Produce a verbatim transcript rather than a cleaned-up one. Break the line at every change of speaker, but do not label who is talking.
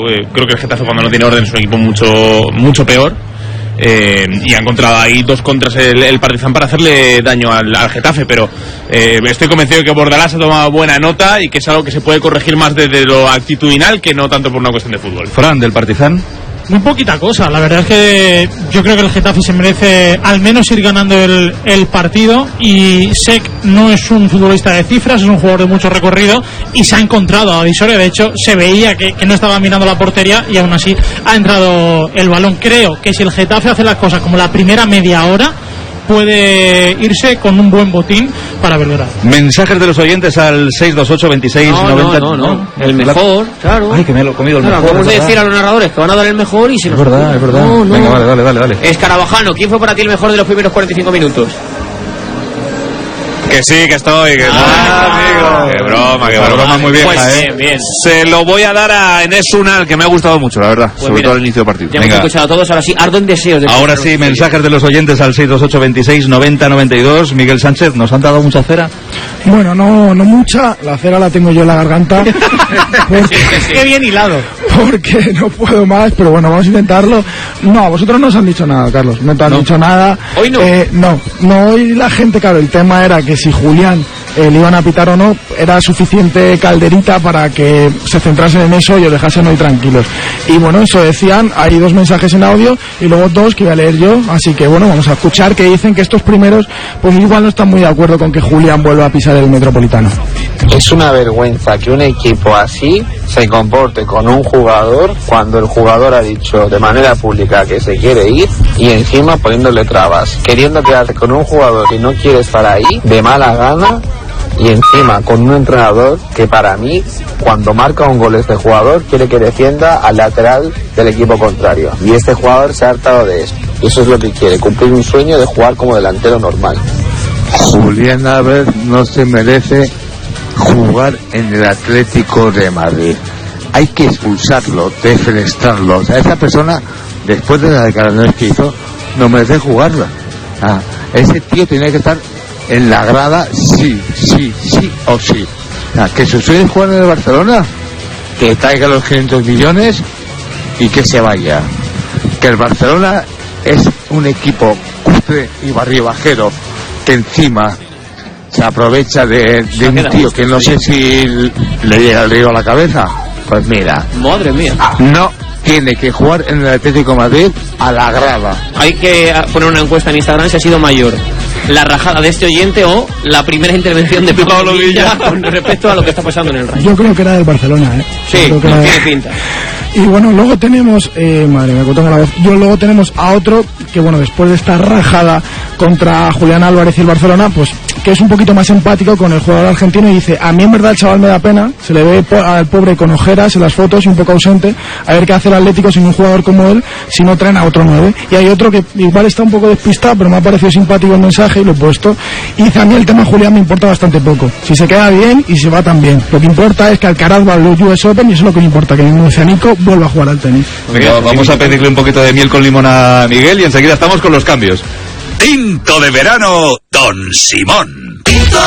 eh, creo que el Getafe cuando no tiene orden es un equipo mucho, mucho peor. Eh, y ha encontrado ahí dos contras el, el Partizan para hacerle daño al, al Getafe, pero eh, estoy convencido de que Bordalás ha tomado buena nota y que es algo que se puede corregir más desde lo actitudinal que no tanto por una cuestión de fútbol.
Fran, del Partizan.
Muy poquita cosa, la verdad es que yo creo que el Getafe se merece al menos ir ganando el, el partido, y Sek no es un futbolista de cifras, es un jugador de mucho recorrido y se ha encontrado a Disoria. De hecho se veía que, que no estaba mirando la portería y aún así ha entrado el balón. Creo que si el Getafe hace las cosas como la primera media hora, puede irse con un buen botín para Belgrado.
Mensajes de los oyentes al seis dos ocho veintiséis noventa.
No, no, no, el mejor, claro.
Ay, que me lo he comido el
claro,
mejor.
Vamos a decir a los narradores que van a dar el mejor y se
Es verdad, es verdad.
No, no.
Venga, vale, dale, dale, dale.
Escarabajano, ¿quién fue para ti el mejor de los primeros cuarenta y cinco minutos?
Que sí, que estoy, que
Ah,
amigo. Qué broma, qué broma,
broma muy vieja,
pues,
eh.
bien, bien.
Se lo voy a dar a Enes Unal, que me ha gustado mucho, la verdad,
Pues
sobre
mira,
todo al inicio del partido.
Ya hemos escuchado a todos, ahora sí, ardo en deseos de
Ahora sí, mensajes de los oyentes al seis dos ocho veintiséis noventa noventa y dos. Miguel Sánchez, ¿nos han dado mucha cera?
Bueno, no, no mucha, la cera la tengo yo en la garganta. Porque,
Qué bien hilado.
porque no puedo más, pero bueno, vamos a intentarlo. No, a vosotros no os han dicho nada, Carlos, no te han
No.
dicho nada.
Hoy no.
Eh, no, no, hoy la gente, claro, el tema era que si Julián eh, le iban a pitar o no, era suficiente calderita para que se centrasen en eso y os dejasen hoy tranquilos. Y bueno, eso decían, hay dos mensajes en audio y luego dos que voy a leer yo, así que bueno, vamos a escuchar, que dicen que estos primeros pues igual no están muy de acuerdo con que Julián vuelva a pisar el Metropolitano.
Es una vergüenza que un equipo así se comporte con un jugador cuando el jugador ha dicho de manera pública que se quiere ir, y encima poniéndole trabas, queriendo quedarse con un jugador que no quiere estar ahí de mala gana, y encima con un entrenador que para mí, cuando marca un gol este jugador, quiere que defienda al lateral del equipo contrario, y este jugador se ha hartado de eso, y eso es lo que quiere, cumplir un sueño de jugar como delantero normal.
Julián Álvarez no se merece jugar en el Atlético de Madrid. Hay que expulsarlo, defenestrarlo. O sea, esa persona, después de las declaraciones que hizo, no merece jugarla. Ah, ese tío tiene que estar en la grada, sí, sí, sí o sí. Ah, que su sueño es jugar en el Barcelona, que traiga los quinientos millones y que se vaya. Que el Barcelona es un equipo cutre y barribajero, que encima se aprovecha de, de un tío que no sé si le llega el río a la cabeza. Pues mira,
Madre mía.
no tiene que jugar en el Atlético de Madrid a la grada.
Hay que poner una encuesta en Instagram si ha sido mayor la rajada de este oyente o la primera intervención de Pablo Villa con respecto a lo que está pasando en el Rayo.
Yo creo que era del Barcelona, ¿eh?
Sí,
Yo creo que
no
era-
tiene pinta.
Y bueno, luego tenemos, eh, madre mía, que tengo la voz. Yo luego tenemos a otro que, bueno, después de esta rajada contra Julián Álvarez y el Barcelona, pues que es un poquito más empático con el jugador argentino y dice, a mí en verdad el chaval me da pena, se le ve po- al pobre con ojeras en las fotos y un poco ausente, a ver qué hace el Atlético sin un jugador como él, si no traen a otro nueve. Y hay otro que igual está un poco despistado, pero me ha parecido simpático el mensaje y lo he puesto. Y dice, a mí el tema Julián me importa bastante poco, si se queda bien y si se va también. Lo que importa es que Alcaraz va al U S Open y eso es lo que me importa, que el murcianico vuelva a jugar al tenis.
Venga, vamos a pedirle un poquito de miel con limón a Miguel y enseguida estamos con los cambios.
Tinto de verano, Don Simón.